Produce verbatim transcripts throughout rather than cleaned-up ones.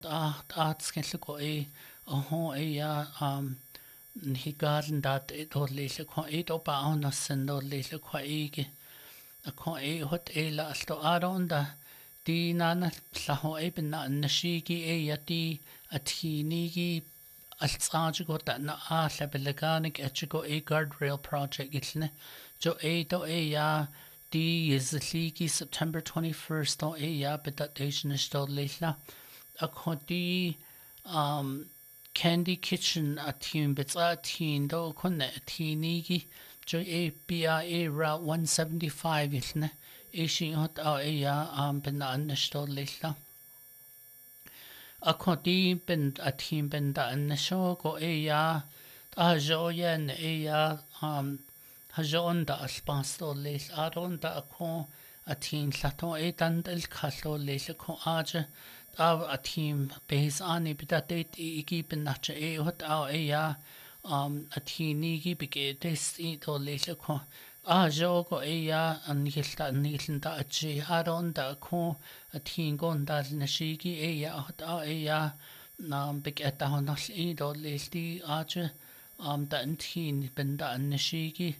Ah, at skellig go e a ho e ya um hi garden dat e do lele ko e do ba on sen do lele ko e a ko e hot e la sto aronda di nana la ho e bin na na shigi e ya di a tinigi altsaaji go da na a lebeleganik etchigo e guardrail project itne jo e do e ya di is ligi September twenty-first do e ya bedatation is do lele a ko di um Candy Kitchen a team bits a teen do kunne teenigi jo e B I A Route one seventy-five isne e shi hot a e ya am ben an sto lilla a ko di ben a team ben da an sho go e ya a jo yen e ya um ha jo on da spas do lis a don da ko a teen lato e dan el khallo lis ko aje Av a team base ani bita date igi benacha e hot a e ya um a tinigi bige des i to lele ko a jo go e ya an hilta nilin da chi aron da ko a tin gon da na shigi e ya hot a e ya nam big at da honal i do lesti a che um da an tin ben da an shigi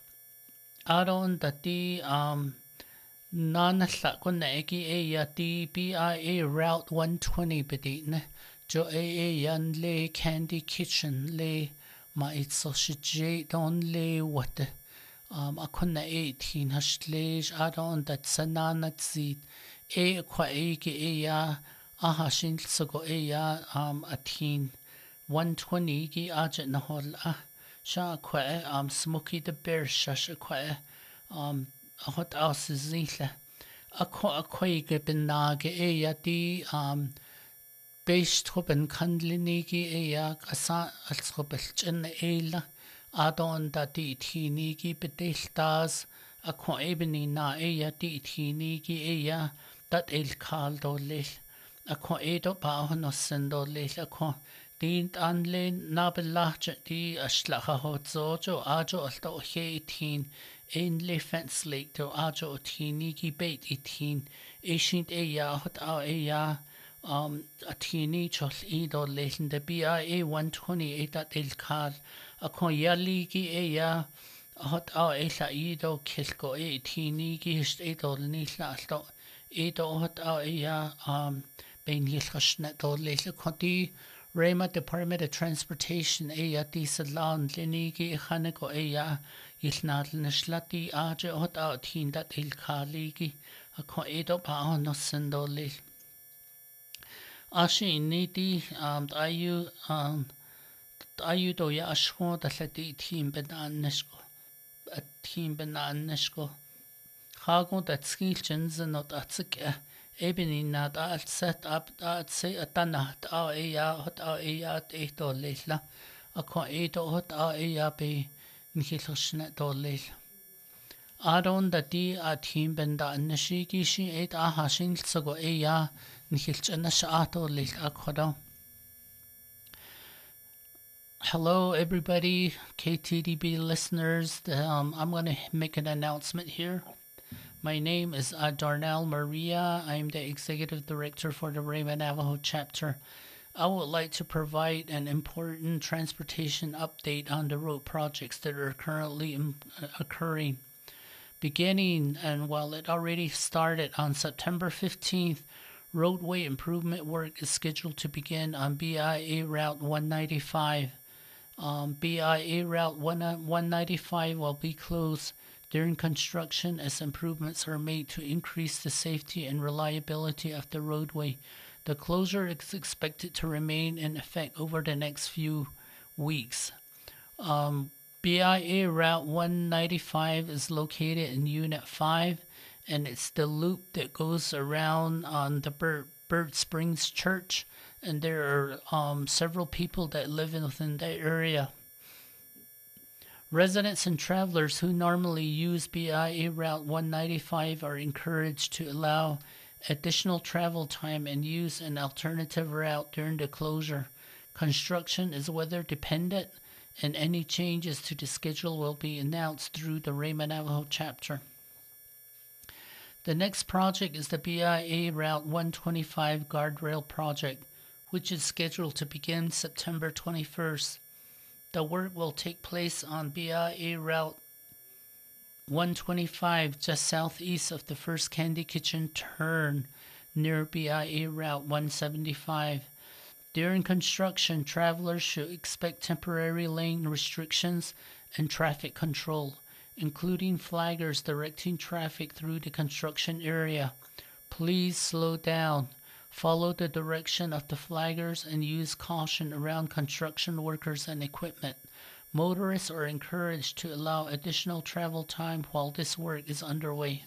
aron da ti um Nana Sakuna Egi A ya D B I A Route one twenty bedine Jo A A yan le Candy Kitchen le ma it sausage don le what um akuna eighteen hashlej adon that sanana zit e kwa egi a ya aha shin sogo a ya um a teen one twenty gi ajet na hol a sha kwa um Smoky the Bear shash kwa um a hot aus zile a ko a koige bin nage e ya di um beistroben kanlinigi e ya asa als robelchen eila adon da di tinigi bedeltas a ko ebeni na e ya di tinigi e ya dat el kaldo le a ko edo ba hono sendo le a ko dient anle na belach di aslacha hot zojo ajo alto he tin ein le fence lake to ajo tinigi bait itin e shint e ya hot a e ya um a tini chol i do lesen de B I A one twenty-eight dat el kal a ko yaligi e ya hot a e la i do kilko e tinigi hist e do ni la alto e do hot a e ya um ben hilchnet do lesen ko di Rema Department of Transportation e ya di salon linigi khaneko e ya ilnadl nishlati aje hot a tin dat il kaligi a ko edo pa no sendo le ashi nidi um ayu um ayu do ya ashko da lati team ben annesko a team ben annesko hago dat skilchens not atsik ebeni na da set up da se atana a e ya hot a e ya e do lela a ko edo hot a e ya be Nihilosne dolil. Aron da di a team benda nashigi shi et a hashin sogo e ya nihilchana shaato lil akodo. Hello everybody, K T D B listeners. Um, I'm going to make an announcement here. My name is uh, Darnell Maria. I'm the executive director for the Rayma Navajo chapter. I would like to provide an important transportation update on the road projects that are currently in, uh, occurring. Beginning, and while it already started on September fifteenth, roadway improvement work is scheduled to begin on B I A Route one ninety-five. Um, B I A Route one ninety-five will be closed during construction as improvements are made to increase the safety and reliability of the roadway. The closure is expected to remain in effect over the next few weeks. Um, B I A Route one ninety-five is located in Unit five, and it's the loop that goes around on the Bird, Bird Springs Church, and there are um, several people that live within that area. Residents and travelers who normally use B I A Route one ninety-five are encouraged to allow additional travel time and use an alternative route during the closure. Construction is weather dependent, and any changes to the schedule will be announced through the Rayma Navajo chapter. The next project is the B I A Route one twenty-five Guardrail Project, which is scheduled to begin September twenty-first. The work will take place on B I A Route one twenty-five, just southeast of the first Candy Kitchen turn near B I A Route one seventy-five. During construction, travelers should expect temporary lane restrictions and traffic control, including flaggers directing traffic through the construction area. Please slow down, follow the direction of the flaggers, and use caution around construction workers and equipment. Motorists are encouraged to allow additional travel time while this work is underway.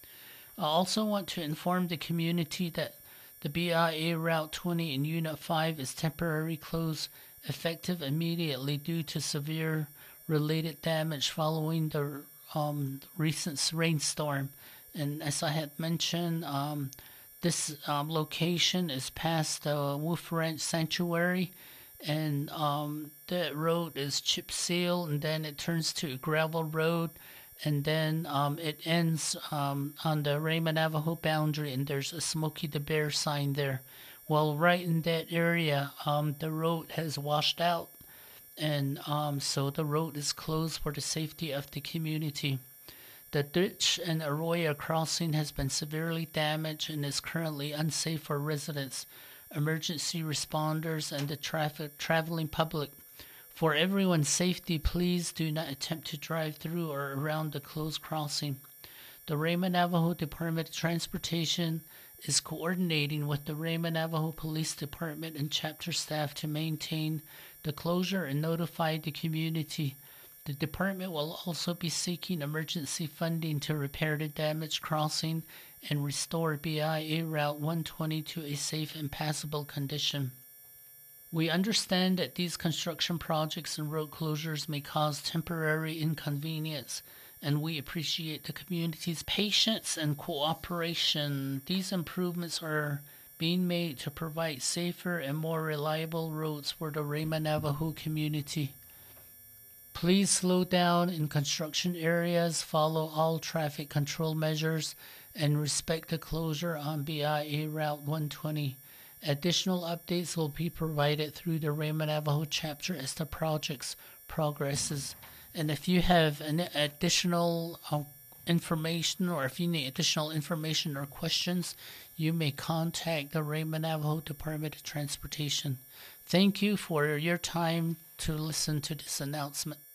I also want to inform the community that the B I A Route twenty in Unit five is temporarily closed, effective immediately due to severe related damage following the um, recent rainstorm. And as I had mentioned, um, this um, location is past the Wolf Ranch Sanctuary, and um, that road is chip seal, and then it turns to a gravel road, and then um, it ends um, on the Raymond Navajo boundary, and there's a Smokey the Bear sign there. Well, right in that area, um, the road has washed out, and um, so the road is closed for the safety of the community. The ditch and Arroyo crossing has been severely damaged and is currently unsafe for residents, emergency responders, and the traffic traveling public. For everyone's safety, please do not attempt to drive through or around the closed crossing. The Raymond Navajo Department of Transportation is coordinating with the Raymond Navajo Police Department and chapter staff to maintain the closure and notify the community. The department will also be seeking emergency funding to repair the damaged crossing and restore B I A Route one twenty to a safe and passable condition. We understand that these construction projects and road closures may cause temporary inconvenience, and we appreciate the community's patience and cooperation. These improvements are being made to provide safer and more reliable roads for the Raymond Navajo community. Please slow down in construction areas, follow all traffic control measures, and respect the closure on B I A Route one twenty. Additional updates will be provided through the Raymond Navajo chapter as the project progresses. And if you have an additional uh, information, or if you need additional information or questions, you may contact the Raymond Navajo Department of Transportation. Thank you for your time to listen to this announcement.